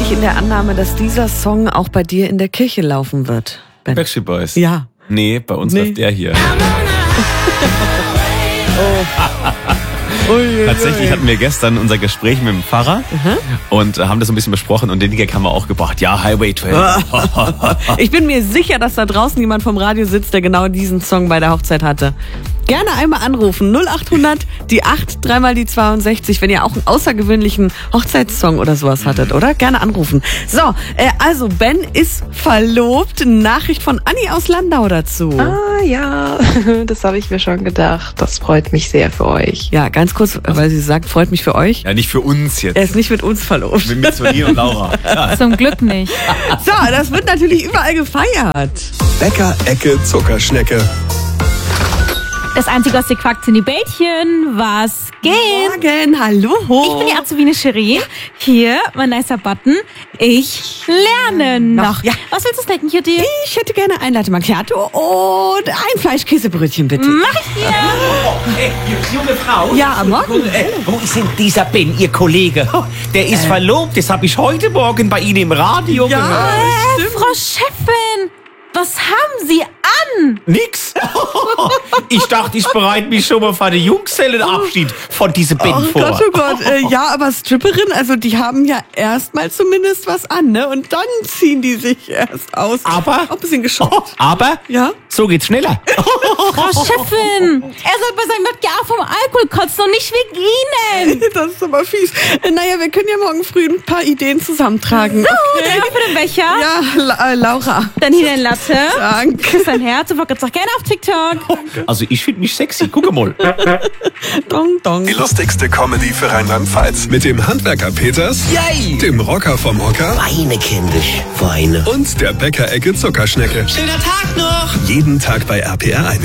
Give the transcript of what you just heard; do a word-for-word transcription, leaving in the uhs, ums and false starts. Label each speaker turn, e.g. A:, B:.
A: ich in der Annahme, dass dieser Song auch bei dir in der Kirche laufen wird, Ben?
B: Backstreet Boys?
A: Ja.
B: Nee, bei uns
A: Nee.
B: läuft der hier.
A: oh. Ui,
B: Tatsächlich
A: ui.
B: hatten wir gestern unser Gespräch mit dem Pfarrer
A: Aha.
B: und haben das so ein bisschen besprochen und den Gag haben wir auch gebracht. Ja, Highway zwölf.
A: Ich bin mir sicher, dass da draußen jemand vom Radio sitzt, der genau diesen Song bei der Hochzeit hatte. Gerne einmal anrufen. null acht hundert, die acht, dreimal die zweiundsechzig, wenn ihr auch einen außergewöhnlichen Hochzeitssong oder sowas hattet, oder? Gerne anrufen. So, äh, also Ben ist verlobt. Nachricht von Anni aus Landau dazu.
C: Ah ja, das habe ich mir schon gedacht. Das freut mich sehr für euch.
A: Ja, ganz kurz, weil sie sagt, freut mich für euch.
B: Ja, nicht für uns jetzt.
A: Er ist nicht mit uns verlobt.
B: Mit Sonin und Laura. Ja.
D: Zum Glück nicht.
A: So, das wird natürlich überall gefeiert.
E: Bäcker Ecke Zuckerschnecke.
D: Das Einzige, was dir quackt, sind die Bällchen. Was geht?
A: Morgen, hallo.
D: Ich bin die Azubine Cherie. Hier, mein nicer Button. Ich lerne noch.
A: Ja.
D: Was willst du snacken, Kitty?
A: Ich hätte gerne ein Latte Macchiato und ein Fleischkäsebrötchen, bitte.
D: Mach ich dir.
F: Hey, junge Frau.
A: Ja, morgen.
F: Äh, wo ist denn dieser Ben, Ihr Kollege? Der ist verlobt, das habe ich heute Morgen bei Ihnen im Radio gehört.
D: Äh, Frau Chefin, was haben Sie an?
F: Nix. Ich dachte, ich bereite mich schon mal für den Junggesellenabschied von diesem Ben
A: Oh
F: vor.
A: Gott, oh Gott. Äh, ja, aber Stripperin, also die haben ja erstmal zumindest was an, ne? Und dann ziehen die sich erst aus.
F: Aber-
A: Auch ein bisschen geschockt.
F: Aber
A: Ja?
F: so geht's schneller.
D: Frau Chefin, er soll bei seinem Wodka auch vom Alkohol kotzen und nicht wegen Ihnen.
A: Das ist aber fies. Äh, naja, wir können ja morgen früh ein paar Ideen zusammentragen.
D: So, der für den Becher.
A: Ja, La äh, Laura.
D: Dann hier den Latte.
A: Danke.
D: Küss dein Herz und folgt uns auch gerne auf TikTok.
F: Also ich finde mich sexy, guck mal.
A: Dong, dong.
E: Die lustigste Comedy für Rheinland-Pfalz. Mit dem Handwerker Peters,
G: Yay!
E: dem Rocker vom Hocker
G: Weine, kindisch, Weine.
E: und der Bäcker Ecke Zuckerschnecke.
G: Schöner Tag noch!
E: Jeden Tag bei R P R eins.